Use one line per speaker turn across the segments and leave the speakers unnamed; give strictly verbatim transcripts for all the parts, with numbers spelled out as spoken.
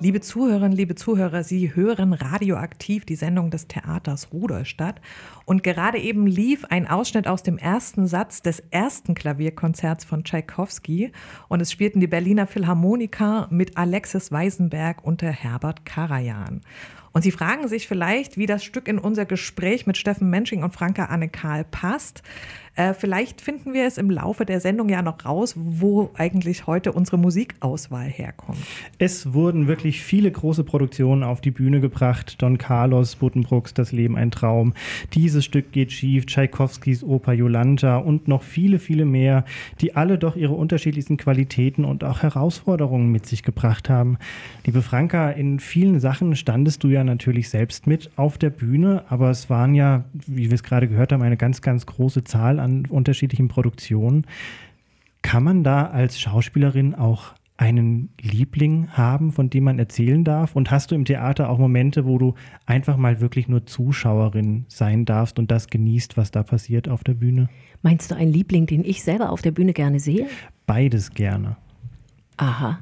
Liebe Zuhörerinnen, liebe Zuhörer, Sie hören Radioaktiv, die Sendung des Theaters Rudolstadt. Und gerade eben lief ein Ausschnitt aus dem ersten Satz des ersten Klavierkonzerts von Tschaikowski. Und es spielten die Berliner Philharmoniker mit Alexis Weisenberg und der Herbert Karajan. Und Sie fragen sich vielleicht, wie das Stück in unser Gespräch mit Steffen Mensching und Franka Anne-Karl passt. Äh, vielleicht finden wir es im Laufe der Sendung ja noch raus, wo eigentlich heute unsere Musikauswahl herkommt.
Es wurden wirklich viele große Produktionen auf die Bühne gebracht. Don Carlos, Buddenbrooks Das Leben ein Traum, Dieses Stück geht schief, Tschaikowskis Oper Jolanta und noch viele, viele mehr, die alle doch ihre unterschiedlichsten Qualitäten und auch Herausforderungen mit sich gebracht haben. Liebe Franka, in vielen Sachen standest du ja natürlich selbst mit auf der Bühne, aber es waren ja, wie wir es gerade gehört haben, eine ganz, ganz große Zahl an unterschiedlichen Produktionen. Kann man da als Schauspielerin auch einen Liebling haben, von dem man erzählen darf? Und hast du im Theater auch Momente, wo du einfach mal wirklich nur Zuschauerin sein darfst und das genießt, was da passiert auf der Bühne?
Meinst du einen Liebling, den ich selber auf der Bühne gerne sehe?
Beides gerne.
Aha.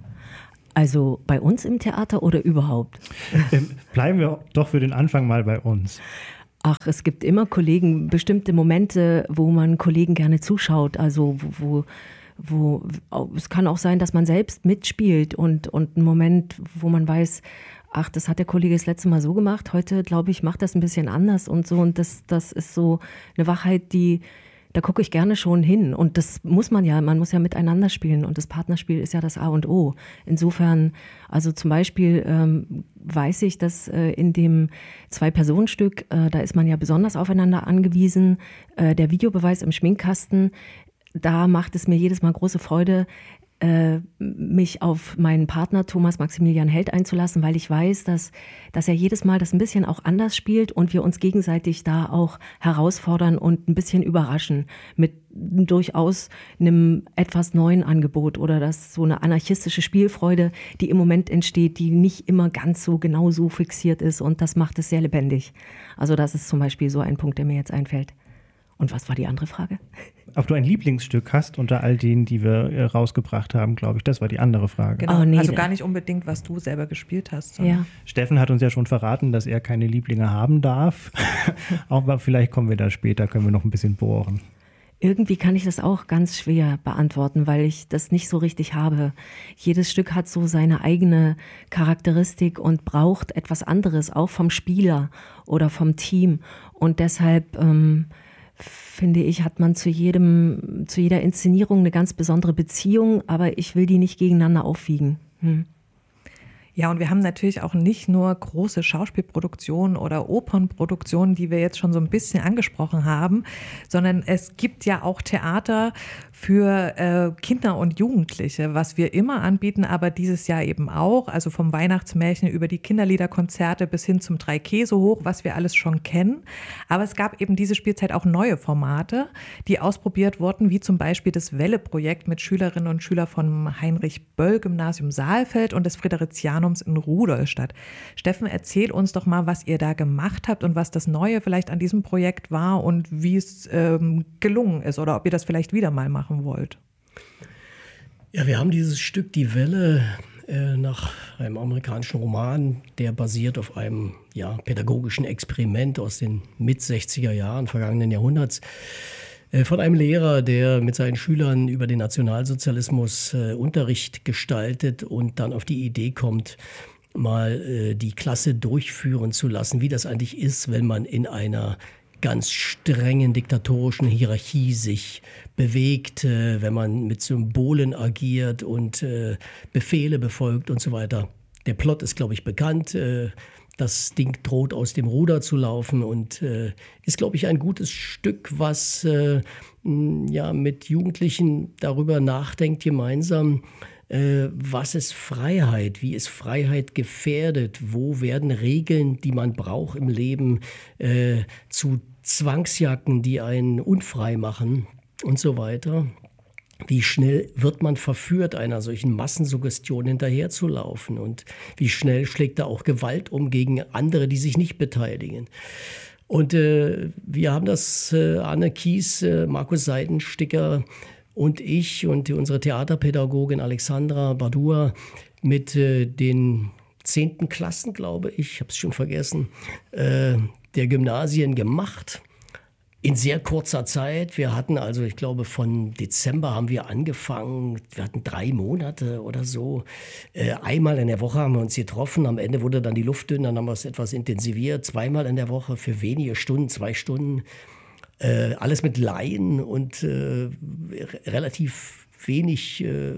Also bei uns im Theater oder überhaupt?
Ähm, bleiben wir doch für den Anfang mal bei uns.
Ach, es gibt immer Kollegen, bestimmte Momente, wo man Kollegen gerne zuschaut. Also wo, wo, wo es kann auch sein, dass man selbst mitspielt und, und ein Moment, wo man weiß, ach, das hat der Kollege das letzte Mal so gemacht. Heute, glaube ich, macht das ein bisschen anders und so. Und das, das ist so eine Wachheit, die da gucke ich gerne schon hin. Und das muss man ja, man muss ja miteinander spielen. Und das Partnerspiel ist ja das A und O. Insofern, also zum Beispiel ähm, weiß ich, dass äh, in dem Zwei-Personen-Stück, äh, da ist man ja besonders aufeinander angewiesen. Äh, der Videobeweis im Schminkkasten, da macht es mir jedes Mal große Freude, äh, mich auf meinen Partner Thomas Maximilian Held einzulassen, weil ich weiß, dass, dass er jedes Mal das ein bisschen auch anders spielt und wir uns gegenseitig da auch herausfordern und ein bisschen überraschen mit durchaus einem etwas neuen Angebot oder das so eine anarchistische Spielfreude, die im Moment entsteht, die nicht immer ganz so genau so fixiert ist und das macht es sehr lebendig. Also das ist zum Beispiel so ein Punkt, der mir jetzt einfällt. Und was war die andere Frage?
Ob du ein Lieblingsstück hast unter all denen, die wir äh, rausgebracht haben, glaube ich. Das war die andere Frage.
Genau.
Oh, nee,
also gar nicht unbedingt, was du selber gespielt hast.
Ja.
Steffen hat uns ja schon verraten, dass er keine Lieblinge haben darf. Aber vielleicht kommen wir da später, können wir noch ein bisschen bohren.
Irgendwie kann ich das auch ganz schwer beantworten, weil ich das nicht so richtig habe. Jedes Stück hat so seine eigene Charakteristik und braucht etwas anderes, auch vom Spieler oder vom Team. Und deshalb ähm, finde ich, hat man zu jedem, zu jeder Inszenierung eine ganz besondere Beziehung, aber ich will die nicht gegeneinander aufwiegen. Hm.
Ja, und wir haben natürlich auch nicht nur große Schauspielproduktionen oder Opernproduktionen, die wir jetzt schon so ein bisschen angesprochen haben, sondern es gibt ja auch Theater für äh, Kinder und Jugendliche, was wir immer anbieten, aber dieses Jahr eben auch, also vom Weihnachtsmärchen über die Kinderliederkonzerte bis hin zum Drei Käse hoch, was wir alles schon kennen. Aber es gab eben diese Spielzeit auch neue Formate, die ausprobiert wurden, wie zum Beispiel das Welle-Projekt mit Schülerinnen und Schülern vom Heinrich-Böll-Gymnasium Saalfeld und des Fridericianums in Rudolstadt. Steffen, erzähl uns doch mal, was ihr da gemacht habt und was das Neue vielleicht an diesem Projekt war und wie es ähm, gelungen ist oder ob ihr das vielleicht wieder mal machen wollt.
Ja, wir haben dieses Stück Die Welle äh, nach einem amerikanischen Roman, der basiert auf einem ja, pädagogischen Experiment aus den Mit-sechziger Jahren vergangenen Jahrhunderts. Von einem Lehrer, der mit seinen Schülern über den Nationalsozialismus äh, Unterricht gestaltet und dann auf die Idee kommt, mal äh, die Klasse durchführen zu lassen, wie das eigentlich ist, wenn man in einer ganz strengen diktatorischen Hierarchie sich bewegt, äh, wenn man mit Symbolen agiert und äh, Befehle befolgt und so weiter. Der Plot ist, glaube ich, bekannt. Äh, Das Ding droht aus dem Ruder zu laufen und äh, ist, glaube ich, ein gutes Stück, was äh, ja, mit Jugendlichen darüber nachdenkt gemeinsam, äh, was ist Freiheit, wie ist Freiheit gefährdet, wo werden Regeln, die man braucht im Leben, äh, zu Zwangsjacken, die einen unfrei machen und so weiter. Wie schnell wird man verführt, einer solchen Massensuggestion hinterherzulaufen? Und wie schnell schlägt da auch Gewalt um gegen andere, die sich nicht beteiligen? Und äh, wir haben das, äh, Anne Kies, äh, Markus Seidensticker und ich und unsere Theaterpädagogin Alexandra Badua mit äh, den zehnten Klassen, glaube ich, ich habe es schon vergessen, äh, der Gymnasien gemacht. In sehr kurzer Zeit. Wir hatten also, ich glaube, von Dezember haben wir angefangen. Wir hatten drei Monate oder so. Äh, einmal in der Woche haben wir uns getroffen. Am Ende wurde dann die Luft dünn, dann haben wir es etwas intensiviert. Zweimal in der Woche für wenige Stunden, zwei Stunden. Äh, alles mit Laien und äh, relativ wenig äh,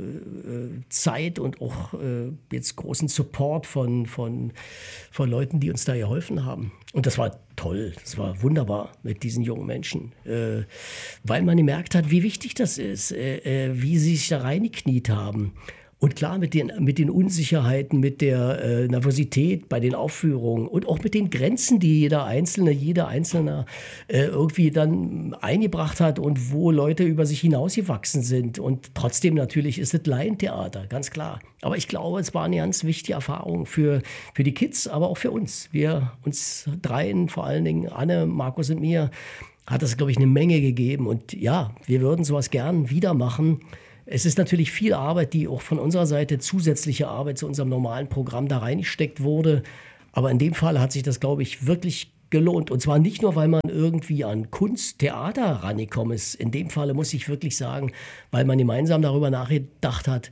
Zeit und auch äh, jetzt großen Support von, von, von Leuten, die uns da geholfen haben. Und das war toll, das war wunderbar mit diesen jungen Menschen, äh, weil man gemerkt hat, wie wichtig das ist, äh, äh, wie sie sich da reingekniet haben. Und klar, mit den, mit den Unsicherheiten, mit der äh, Nervosität bei den Aufführungen und auch mit den Grenzen, die jeder Einzelne, jeder Einzelne äh, irgendwie dann eingebracht hat und wo Leute über sich hinausgewachsen sind. Und trotzdem natürlich ist es Laientheater, ganz klar. Aber ich glaube, es war eine ganz wichtige Erfahrung für, für die Kids, aber auch für uns. Wir, uns dreien, vor allen Dingen Anne, Markus und mir, hat das, glaube ich, eine Menge gegeben. Und ja, wir würden sowas gern wieder machen. Es ist natürlich viel Arbeit, die auch von unserer Seite, zusätzliche Arbeit zu unserem normalen Programm da reingesteckt wurde. Aber in dem Fall hat sich das, glaube ich, wirklich gelohnt. Und zwar nicht nur, weil man irgendwie an Kunst, Theater rangekommen ist. In dem Falle muss ich wirklich sagen, weil man gemeinsam darüber nachgedacht hat,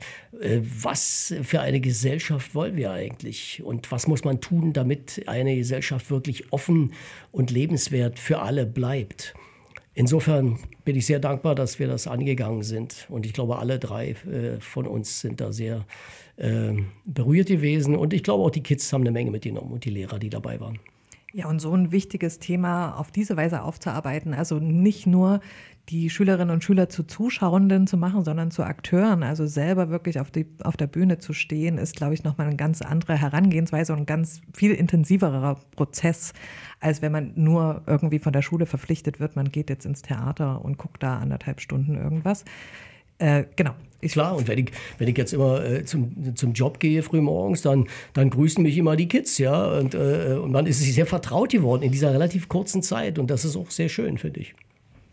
was für eine Gesellschaft wollen wir eigentlich? Und was muss man tun, damit eine Gesellschaft wirklich offen und lebenswert für alle bleibt? Insofern bin ich sehr dankbar, dass wir das angegangen sind. Und ich glaube, alle drei äh, von uns sind da sehr äh, berührt gewesen. Und ich glaube, auch die Kids haben eine Menge mitgenommen und die Lehrer, die dabei waren.
Ja, und so ein wichtiges Thema auf diese Weise aufzuarbeiten, also nicht nur die Schülerinnen und Schüler zu Zuschauenden zu machen, sondern zu Akteuren, also selber wirklich auf, die, auf der Bühne zu stehen, ist, glaube ich, nochmal eine ganz andere Herangehensweise und ein ganz viel intensiverer Prozess, als wenn man nur irgendwie von der Schule verpflichtet wird, man geht jetzt ins Theater und guckt da anderthalb Stunden irgendwas. Äh, genau.
Ich Klar, und wenn ich, wenn ich jetzt immer äh, zum, zum Job gehe frühmorgens, dann, dann grüßen mich immer die Kids, ja. Und, äh, und man ist sich sehr vertraut geworden in dieser relativ kurzen Zeit. Und das ist auch sehr schön, finde ich.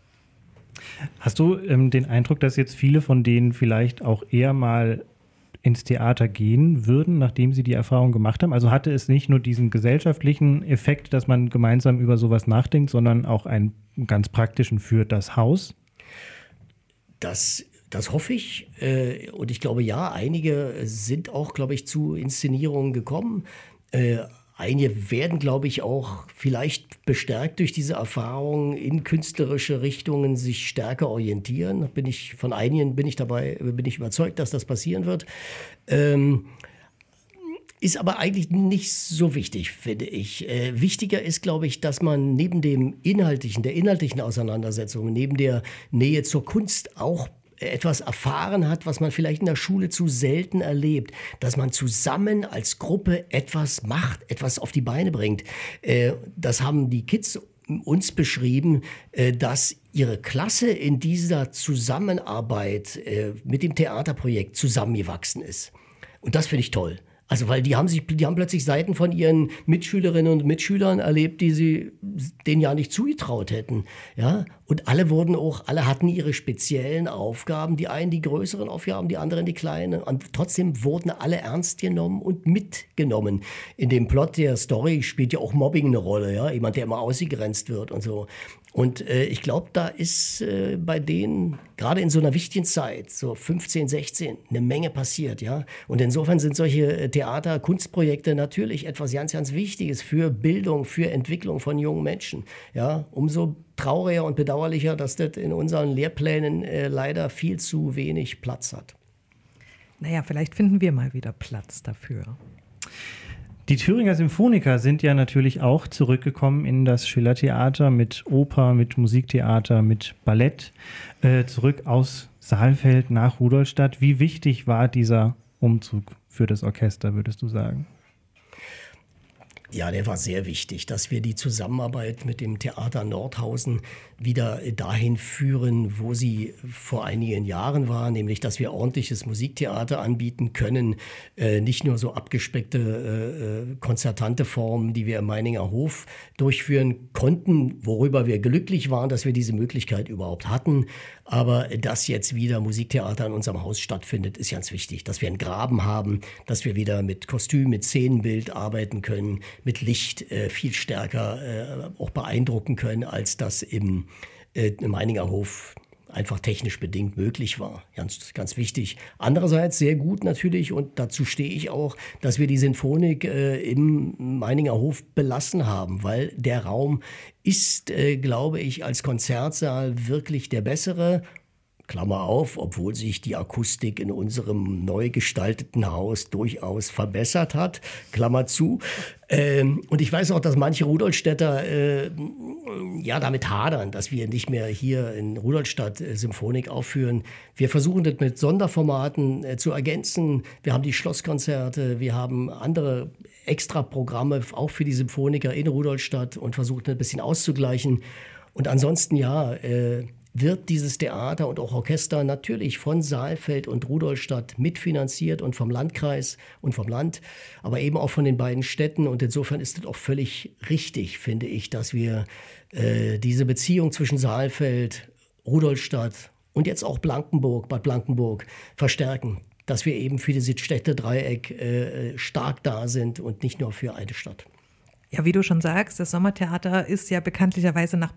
Hast du ähm, den Eindruck, dass jetzt viele von denen vielleicht auch eher mal ins Theater gehen würden, nachdem sie die Erfahrung gemacht haben? Also hatte es nicht nur diesen gesellschaftlichen Effekt, dass man gemeinsam über sowas nachdenkt, sondern auch einen ganz praktischen für das Haus?
Das Das hoffe ich. Und ich glaube, ja, einige sind auch, glaube ich, zu Inszenierungen gekommen. Einige werden, glaube ich, auch vielleicht bestärkt durch diese Erfahrung in künstlerische Richtungen sich stärker orientieren. Bin ich, von einigen bin ich dabei, bin ich überzeugt, dass das passieren wird. Ähm, Ist aber eigentlich nicht so wichtig, finde ich. Äh, wichtiger ist, glaube ich, dass man neben dem inhaltlichen, der inhaltlichen Auseinandersetzung, neben der Nähe zur Kunst auch etwas erfahren hat, was man vielleicht in der Schule zu selten erlebt, dass man zusammen als Gruppe etwas macht, etwas auf die Beine bringt. Äh, das haben die Kids uns beschrieben, äh, dass ihre Klasse in dieser Zusammenarbeit äh, mit dem Theaterprojekt zusammengewachsen ist. Und das finde ich toll. Also, weil die haben sich, die haben plötzlich Seiten von ihren Mitschülerinnen und Mitschülern erlebt, die sie denen ja nicht zugetraut hätten, ja. Und alle wurden auch, alle hatten ihre speziellen Aufgaben, die einen die größeren Aufgaben, die anderen die kleinen. Und trotzdem wurden alle ernst genommen und mitgenommen. In dem Plot der Story spielt ja auch Mobbing eine Rolle, ja. Jemand, der immer ausgegrenzt wird und so. Und äh, ich glaube, da ist äh, bei denen, gerade in so einer wichtigen Zeit, so fünfzehn, sechzehn, eine Menge passiert, ja. Und insofern sind solche Theater-, Kunstprojekte natürlich etwas ganz, ganz Wichtiges für Bildung, für Entwicklung von jungen Menschen, ja. Umso trauriger und bedauerlicher, dass das in unseren Lehrplänen äh, leider viel zu wenig Platz hat.
Naja, vielleicht finden wir mal wieder Platz dafür.
Die Thüringer Symphoniker sind ja natürlich auch zurückgekommen in das Schillertheater mit Oper, mit Musiktheater, mit Ballett, äh, zurück aus Saalfeld nach Rudolstadt. Wie wichtig war dieser Umzug für das Orchester, würdest du sagen?
Ja, der war sehr wichtig, dass wir die Zusammenarbeit mit dem Theater Nordhausen wieder dahin führen, wo sie vor einigen Jahren war, nämlich, dass wir ordentliches Musiktheater anbieten können, äh, nicht nur so abgespeckte, äh, konzertante Formen, die wir im Meininger Hof durchführen konnten, worüber wir glücklich waren, dass wir diese Möglichkeit überhaupt hatten. Aber dass jetzt wieder Musiktheater in unserem Haus stattfindet, ist ganz wichtig. Dass wir einen Graben haben, dass wir wieder mit Kostüm, mit Szenenbild arbeiten können, mit Licht äh, viel stärker äh, auch beeindrucken können, als das im, äh, im Meininger Hof einfach technisch bedingt möglich war. Ganz, ganz wichtig. Andererseits sehr gut natürlich, und dazu stehe ich auch, dass wir die Sinfonik äh, im Meininger Hof belassen haben, weil der Raum ist, äh, glaube ich, als Konzertsaal wirklich der bessere. Klammer auf, obwohl sich die Akustik in unserem neu gestalteten Haus durchaus verbessert hat, Klammer zu. Ähm, und ich weiß auch, dass manche Rudolstädter äh, ja, damit hadern, dass wir nicht mehr hier in Rudolstadt äh, Symphonik aufführen. Wir versuchen das mit Sonderformaten äh, zu ergänzen. Wir haben die Schlosskonzerte, wir haben andere Extraprogramme auch für die Symphoniker in Rudolstadt und versuchen ein bisschen auszugleichen. Und ansonsten ja, äh, wird dieses Theater und auch Orchester natürlich von Saalfeld und Rudolstadt mitfinanziert und vom Landkreis und vom Land, aber eben auch von den beiden Städten. Und insofern ist es auch völlig richtig, finde ich, dass wir äh, diese Beziehung zwischen Saalfeld, Rudolstadt und jetzt auch Blankenburg, Bad Blankenburg verstärken, dass wir eben für dieses Städtedreieck äh, stark da sind und nicht nur für eine Stadt.
Ja, wie du schon sagst, das Sommertheater ist ja bekanntlicherweise nach